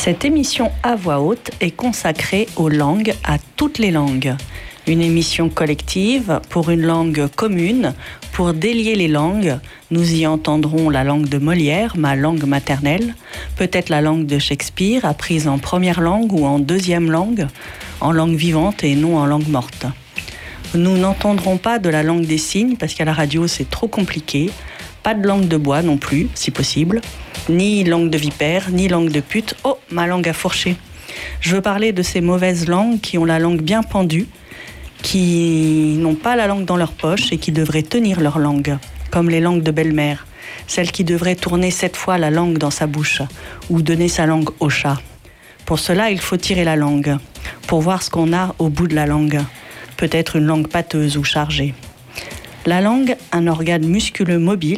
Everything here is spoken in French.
Cette émission à voix haute est consacrée aux langues, à toutes les langues. Une émission collective pour une langue commune, pour délier les langues. Nous y entendrons la langue de Molière, ma langue maternelle, peut-être la langue de Shakespeare, apprise en première langue ou en deuxième langue, en langue vivante et non en langue morte. Nous n'entendrons pas de la langue des signes, parce qu'à la radio c'est trop compliqué, pas de langue de bois non plus, si possible, ni langue de vipère, ni langue de pute. Oh, ma langue a fourché. Je veux parler de ces mauvaises langues qui ont la langue bien pendue, qui n'ont pas la langue dans leur poche et qui devraient tenir leur langue, comme les langues de belle-mère, celle qui devrait tourner 7 fois la langue dans sa bouche ou donner sa langue au chat. Pour cela, il faut tirer la langue, pour voir ce qu'on a au bout de la langue, peut-être une langue pâteuse ou chargée. La langue, un organe musculeux mobile,